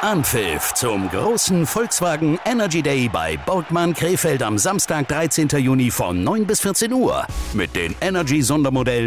Anpfiff zum großen Volkswagen Energy Day bei Bautmann Krefeld am Samstag, 13. Juni von 9 bis 14 Uhr. Mit den Energy Sondermodellen